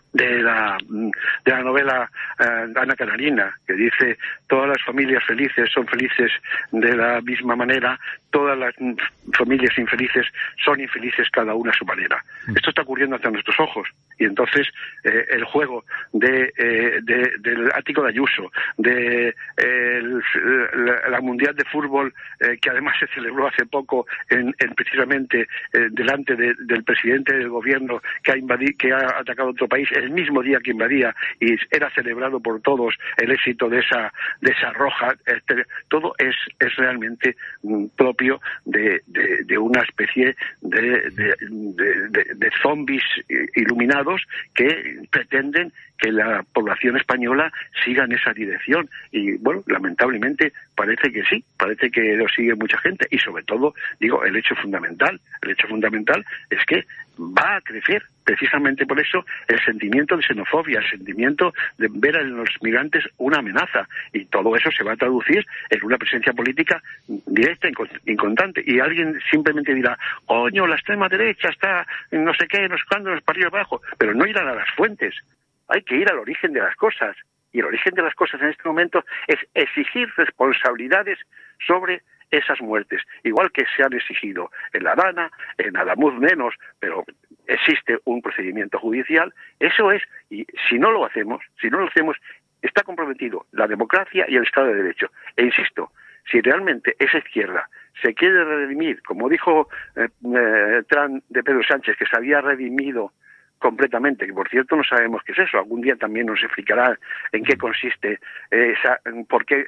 de la de la novela uh, Ana Karenina, que dice: todas las familias felices son felices de la misma manera, todas las familias infelices son infelices cada una a su manera. Mm. Esto está ocurriendo ante nuestros ojos, y entonces eh, el juego de, eh, de del Ático de Ayuso, de eh, el, la, la Mundial de Fútbol, eh, que además se celebró hace poco en, en precisamente eh, delante de, del presidente del gobierno que ha invadido, que ha atacado otro país el mismo día que invadía, y era celebrado por todos el éxito de esa de esa roja. Este, todo es es realmente mm, propio de, de, de una especie de, de, de, de, de zombies iluminados que pretenden que la población española siga en esa dirección, y bueno, lamentablemente parece que sí, parece que lo sigue mucha gente, y sobre todo, digo, el hecho fundamental, el hecho fundamental es que va a crecer precisamente por eso el sentimiento de xenofobia, el sentimiento de ver en los migrantes una amenaza, y todo eso se va a traducir en una presencia política directa y constante. Y alguien simplemente dirá: coño, la extrema derecha está en no sé qué, no sé cuándo, en para arriba abajo, pero no irán a las fuentes. Hay que ir al origen de las cosas, y el origen de las cosas en este momento es exigir responsabilidades sobre esas muertes, igual que se han exigido en La Dana, en Adamuz menos, pero existe un procedimiento judicial. Eso es, y si no lo hacemos, si no lo hacemos, está comprometido la democracia y el Estado de Derecho. E insisto, si realmente esa izquierda se quiere redimir, como dijo eh, eh, Trump de Pedro Sánchez, que se había redimido completamente, que por cierto no sabemos qué es eso, algún día también nos explicará en qué consiste, eh, esa, por qué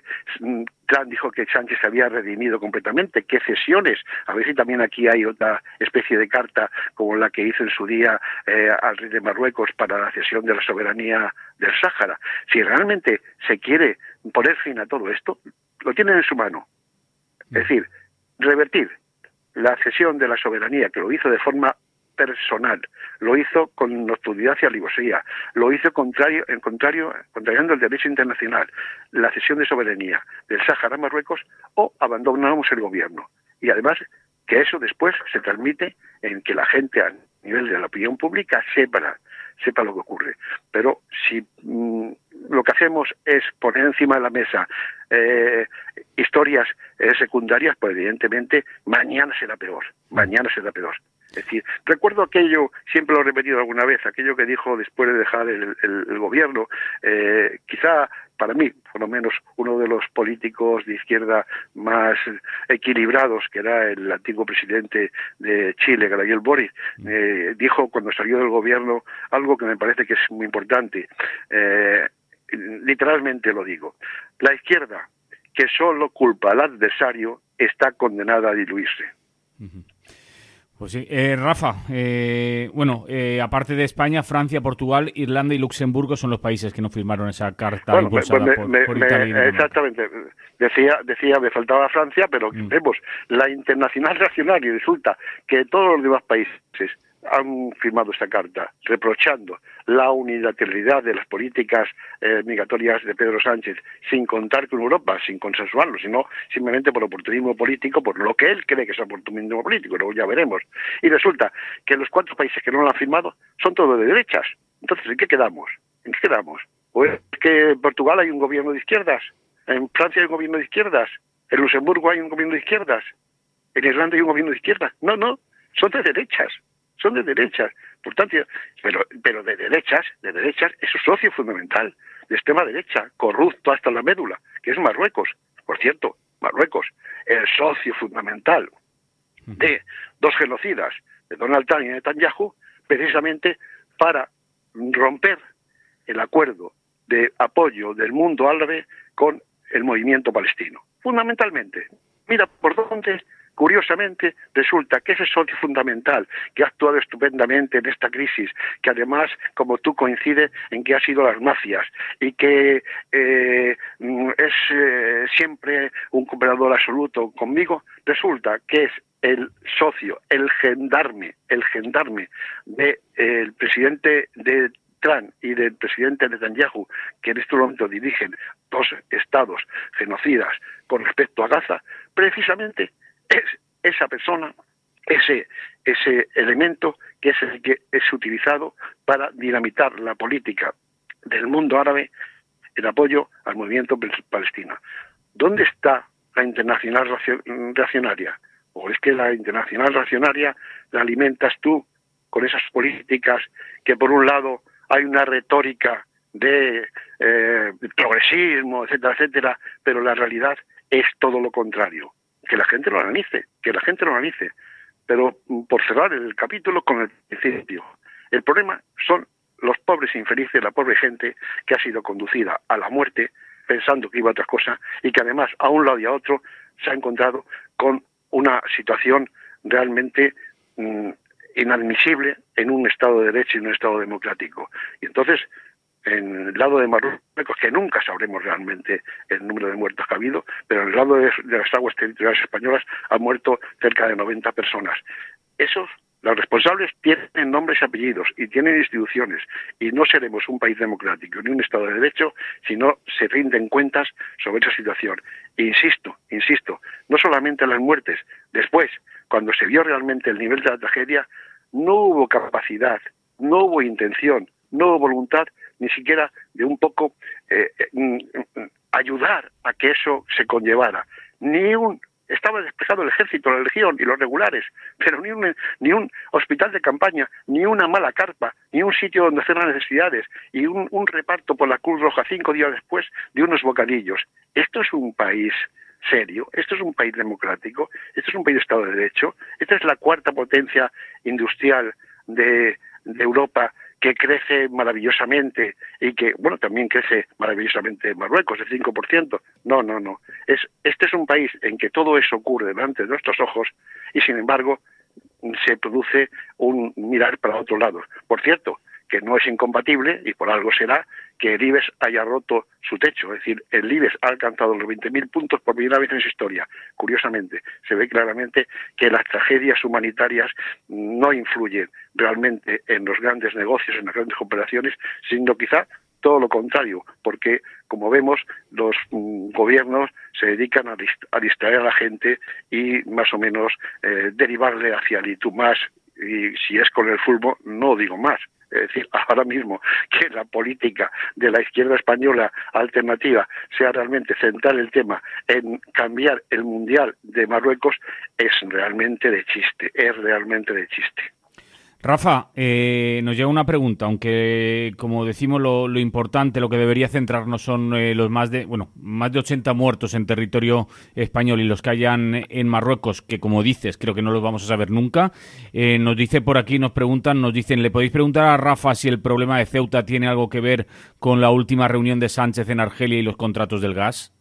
Trump dijo que Sánchez se había redimido completamente, qué cesiones, a ver si también aquí hay otra especie de carta como la que hizo en su día eh, al rey de Marruecos para la cesión de la soberanía del Sáhara. Si realmente se quiere poner fin a todo esto, lo tienen en su mano, es decir, revertir la cesión de la soberanía, que lo hizo de forma personal, lo hizo con nocturnidad y alevosía, lo hizo contrario, en contrario, contrariando el derecho internacional, la cesión de soberanía del Sáhara a Marruecos, o abandonamos el gobierno. Y además que eso después se transmite en que la gente a nivel de la opinión pública sepa, sepa lo que ocurre. Pero si mmm, lo que hacemos es poner encima de la mesa eh, historias eh, secundarias, pues evidentemente mañana será peor, mañana será peor. Es decir, recuerdo aquello, siempre lo he repetido alguna vez, aquello que dijo después de dejar el, el, el gobierno, eh, quizá para mí, por lo menos, uno de los políticos de izquierda más equilibrados, que era el antiguo presidente de Chile, Gabriel Boric, eh, dijo cuando salió del gobierno algo que me parece que es muy importante. Eh, literalmente lo digo: la izquierda, que solo culpa al adversario, está condenada a diluirse. Uh-huh. Pues sí, eh, Rafa, eh, bueno, eh, aparte de España, Francia, Portugal, Irlanda y Luxemburgo son los países que no firmaron esa carta bueno, impulsada me, por, me, por me, Italia. Y exactamente, decía, decía, me faltaba Francia, pero mm. vemos la internacional nacional y resulta que todos los demás países han firmado esta carta reprochando la unilateralidad de las políticas eh, migratorias de Pedro Sánchez, sin contar con Europa, sin consensuarlo, sino simplemente por oportunismo político, por lo que él cree que es oportunismo político, luego ya veremos. Y resulta que los cuatro países que no lo han firmado son todos de derechas. Entonces, ¿en qué quedamos? ¿En qué quedamos? Pues que en Portugal hay un gobierno de izquierdas, en Francia hay un gobierno de izquierdas, en Luxemburgo hay un gobierno de izquierdas, en Irlanda hay un gobierno de izquierdas. No, no, son de derechas. Son de derechas, por tanto, pero, pero de derechas, de derechas, es su socio fundamental, de extrema derecha, corrupto hasta la médula, que es Marruecos. Por cierto, Marruecos, el socio fundamental de dos genocidas, de Donald Trump y Netanyahu, precisamente para romper el acuerdo de apoyo del mundo árabe con el movimiento palestino. Fundamentalmente, mira por dónde. Curiosamente, resulta que ese socio fundamental que ha actuado estupendamente en esta crisis, que además, como tú, coincide en que ha sido las mafias y que eh, es eh, siempre un cooperador absoluto conmigo, resulta que es el socio, el gendarme, el gendarme del de, presidente de Trump y del presidente Netanyahu, que en este momento dirigen dos estados genocidas con respecto a Gaza, precisamente es esa persona ese, ese elemento que es el que es utilizado para dinamitar la política del mundo árabe en apoyo al movimiento palestino. ¿Dónde está la internacional reaccionaria? ¿O es que la internacional reaccionaria la alimentas tú con esas políticas que por un lado hay una retórica de eh, progresismo, etcétera, etcétera, pero la realidad es todo lo contrario? Que la gente lo analice, que la gente lo analice. Pero por cerrar el capítulo con el principio, el problema son los pobres infelices, la pobre gente que ha sido conducida a la muerte pensando que iba a otra cosa y que además a un lado y a otro se ha encontrado con una situación realmente mmm, inadmisible en un Estado de Derecho y en un Estado democrático. Y entonces, en el lado de Marruecos, que nunca sabremos realmente el número de muertos que ha habido, pero en el lado de, de las aguas territoriales españolas han muerto cerca de noventa personas. Esos, los responsables, tienen nombres y apellidos y tienen instituciones, y no seremos un país democrático ni un Estado de Derecho si no se rinden cuentas sobre esa situación. E insisto, insisto, no solamente las muertes, después, cuando se vio realmente el nivel de la tragedia, no hubo capacidad, no hubo intención, no hubo voluntad ni siquiera de un poco eh, eh, ayudar a que eso se conllevara. Ni un Estaba desplegado el ejército, la legión y los regulares, pero ni un, ni un hospital de campaña, ni una mala carpa, ni un sitio donde hacer las necesidades, y un, un reparto por la Cruz Roja cinco días después de unos bocadillos. Esto es un país serio, esto es un país democrático, esto es un país de Estado de Derecho, esta es la cuarta potencia industrial de, de Europa, que crece maravillosamente y que, bueno, también crece maravillosamente Marruecos, el cinco por ciento. No, no, no. Es, este es un país en que todo eso ocurre delante de nuestros ojos y, sin embargo, se produce un mirar para otro lado. Por cierto, que no es incompatible, y por algo será, que el IBEX haya roto su techo. Es decir, el IBEX ha alcanzado los veinte mil puntos por primera vez en su historia. Curiosamente, se ve claramente que las tragedias humanitarias no influyen realmente en los grandes negocios, en las grandes operaciones, sino quizá todo lo contrario, porque, como vemos, los mm, gobiernos se dedican a, dist a distraer a la gente y más o menos eh, derivarle hacia el y tú más, y si es con el fútbol, no digo más. Es decir, ahora mismo que la política de la izquierda española alternativa sea realmente centrar el tema en cambiar el Mundial de Marruecos es realmente de chiste, es realmente de chiste. Rafa, eh, nos llega una pregunta, aunque como decimos lo, lo importante, lo que debería centrarnos son eh, los más de, bueno, más de ochenta muertos en territorio español y los que hayan en Marruecos, que como dices, creo que no los vamos a saber nunca. Eh, nos dice por aquí, nos preguntan, nos dicen, ¿le podéis preguntar a Rafa si el problema de Ceuta tiene algo que ver con la última reunión de Sánchez en Argelia y los contratos del gas?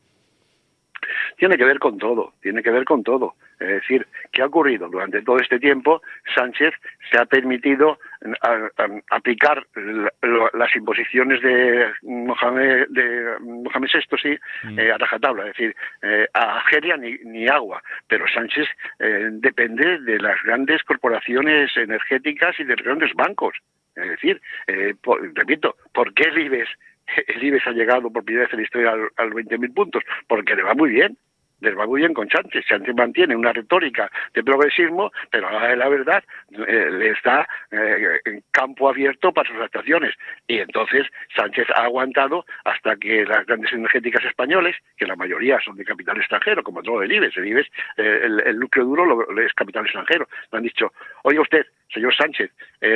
Tiene que ver con todo, tiene que ver con todo. Es decir, ¿qué ha ocurrido? Durante todo este tiempo, Sánchez se ha permitido a, a, aplicar la, la, las imposiciones de Mohamed, de Mohamed sexto, sí, mm. eh, a rajatabla. Es decir, eh, a Argelia ni, ni agua. Pero Sánchez eh, depende de las grandes corporaciones energéticas y de los grandes bancos. Es decir, eh, por, repito, ¿por qué el IBEX? El IBEX ha llegado por primera vez en la historia al, al veinte mil puntos, porque le va muy bien. Les va muy bien con Sánchez. Sánchez mantiene una retórica de progresismo, pero a la verdad eh, le está eh, en campo abierto para sus actuaciones. Y entonces Sánchez ha aguantado hasta que las grandes energéticas españoles, que la mayoría son de capital extranjero, como todo el IBEX, el IBEX, eh, el, el núcleo duro lo, es capital extranjero, le han dicho, oye usted, señor Sánchez,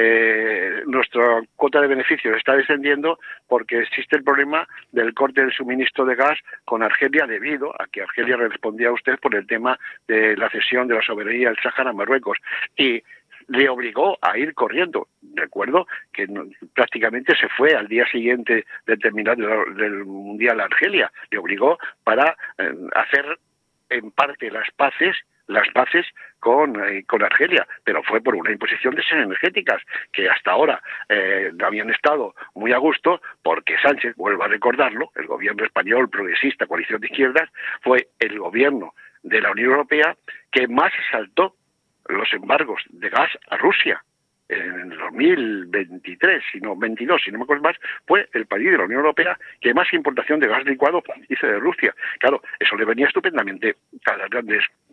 eh, nuestra cuota de beneficios está descendiendo porque existe el problema del corte del suministro de gas con Argelia debido a que Argelia respondía a usted por el tema de la cesión de la soberanía del Sáhara a Marruecos y le obligó a ir corriendo. Recuerdo que no, prácticamente se fue al día siguiente del terminar del, del Mundial a Argelia. Le obligó para eh, hacer en parte las paces las paces con, eh, con Argelia, pero fue por una imposición de esas energéticas que hasta ahora eh, habían estado muy a gusto porque Sánchez, vuelvo a recordarlo, el gobierno español progresista, coalición de izquierdas, fue el gobierno de la Unión Europea que más saltó los embargos de gas a Rusia. En el dos mil veintitrés, si no veintidós, si no me acuerdo más, fue el país de la Unión Europea que más importación de gas licuado hizo de Rusia. Claro, eso le venía estupendamente a las grandes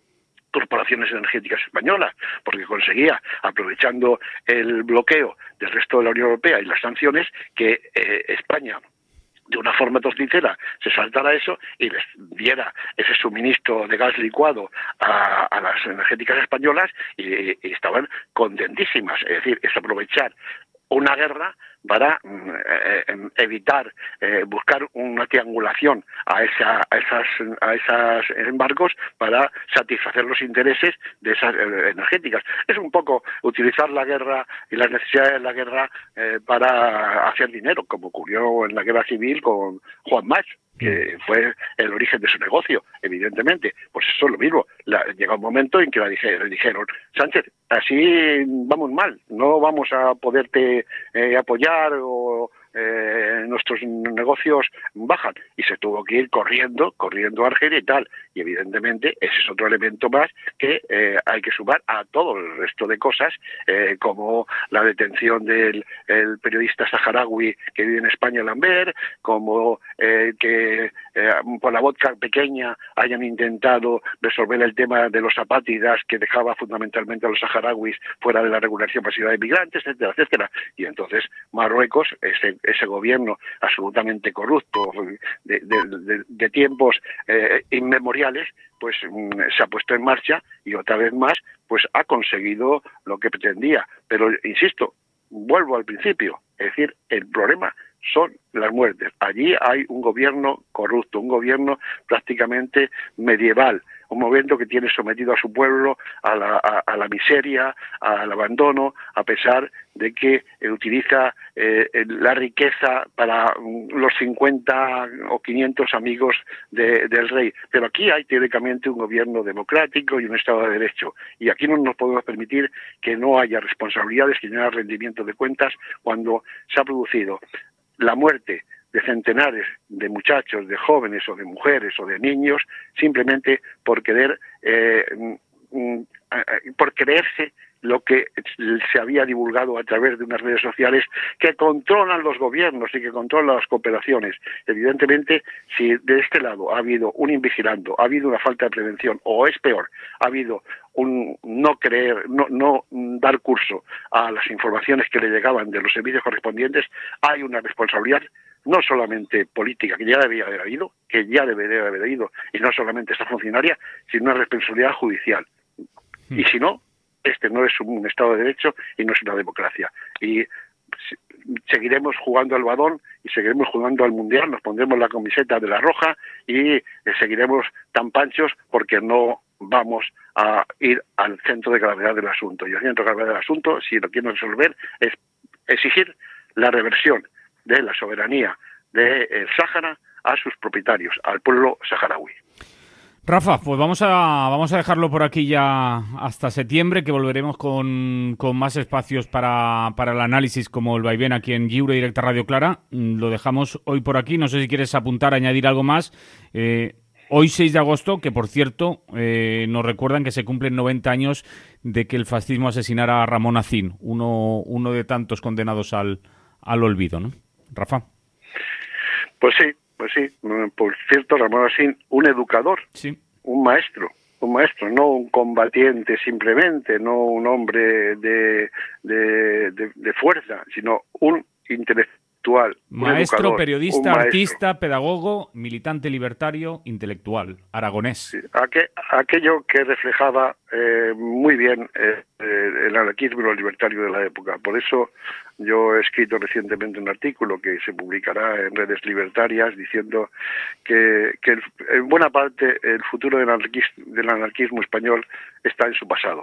corporaciones energéticas españolas, porque conseguía, aprovechando el bloqueo del resto de la Unión Europea y las sanciones, que eh, España de una forma torticera se saltara eso y les diera ese suministro de gas licuado a, a las energéticas españolas y, y estaban contentísimas. Es decir, es aprovechar una guerra para eh, evitar eh, buscar una triangulación a esa a esas a esas embargos para satisfacer los intereses de esas eh, energéticas. Es un poco utilizar la guerra y las necesidades de la guerra eh, para hacer dinero, como ocurrió en la guerra civil con Juan Mas, que fue el origen de su negocio, evidentemente. Pues eso es lo mismo. La, llega un momento en que la dije, le dijeron, Sánchez, así vamos mal, no vamos a poderte eh, apoyar o eh, nuestros negocios bajan. Y se tuvo que ir corriendo, corriendo a Argelia y tal. Y evidentemente ese es otro elemento más que eh, hay que sumar a todo el resto de cosas, eh, como la detención del el periodista saharaui que vive en España, Lambert, como eh, que eh, por la vodka pequeña hayan intentado resolver el tema de los apátridas que dejaba fundamentalmente a los saharauis fuera de la regulación pasiva de migrantes, etcétera, etcétera. Y entonces Marruecos, ese, ese gobierno absolutamente corrupto de, de, de, de tiempos eh, inmemoriales, pues mm, se ha puesto en marcha y otra vez más pues ha conseguido lo que pretendía. Pero, insisto, vuelvo al principio, es decir, el problema son las muertes. Allí hay un gobierno corrupto, un gobierno prácticamente medieval, un gobierno que tiene sometido a su pueblo a la, a, a la miseria, al abandono, a pesar de que eh, utiliza eh, la riqueza para um, los cincuenta o quinientos amigos de, del rey. Pero aquí hay teóricamente un gobierno democrático y un Estado de Derecho. Y aquí no nos podemos permitir que no haya responsabilidades, que no haya rendimiento de cuentas cuando se ha producido la muerte de centenares de muchachos, de jóvenes o de mujeres o de niños, simplemente por querer, eh, mm, por creerse lo que se había divulgado a través de unas redes sociales que controlan los gobiernos y que controlan las cooperaciones. Evidentemente, si de este lado ha habido un invigilando, ha habido una falta de prevención, o es peor, ha habido un no creer, no, no dar curso a las informaciones que le llegaban de los servicios correspondientes, hay una responsabilidad no solamente política, que ya debería haber habido, que ya debería haber habido, y no solamente esta funcionaria, sino una responsabilidad judicial. Y si no, este no es un Estado de Derecho y no es una democracia. Y seguiremos jugando al balón y seguiremos jugando al Mundial, nos pondremos la camiseta de la roja y seguiremos tan panchos porque no vamos a ir al centro de gravedad del asunto. Y el centro de gravedad del asunto, si lo quieren resolver, es exigir la reversión de la soberanía del Sáhara a sus propietarios, al pueblo saharaui. Rafa, pues vamos a vamos a dejarlo por aquí ya hasta septiembre, que volveremos con, con más espacios para, para el análisis como el vaivén aquí en Lliure Directa Radio Clara. Lo dejamos hoy por aquí. No sé si quieres apuntar, añadir algo más. Eh, hoy seis de agosto, que por cierto eh, nos recuerdan que se cumplen noventa años de que el fascismo asesinara a Ramón Acín, uno, uno de tantos condenados al, al olvido, ¿no? Rafa. Pues sí. Pues sí, por cierto, Ramón Acín, un educador, sí. un maestro, un maestro, no un combatiente simplemente, no un hombre de, de, de, de fuerza, sino un intelectual. Maestro, un educador, periodista, un maestro. artista, pedagogo, militante libertario, intelectual, aragonés. Sí, aqu aquello que reflejaba eh, muy bien eh, eh, el anarquismo y lo libertario de la época. Por eso yo he escrito recientemente un artículo que se publicará en redes libertarias diciendo que, que el, en buena parte el futuro del anarquismo, del anarquismo español está en su pasado.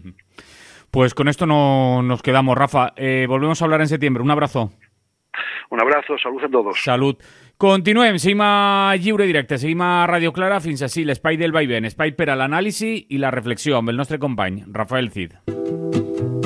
Pues con esto no nos quedamos, Rafa. Eh, volvemos a hablar en septiembre. Un abrazo. Un abrazo, salud a todos. Salut. Continuem, seguim a Lliure Directe, seguim a Radio Clara fins així l'espai del vaivén, espai per a l'anàlisi i la reflexió amb el nostre company, Rafael Cid.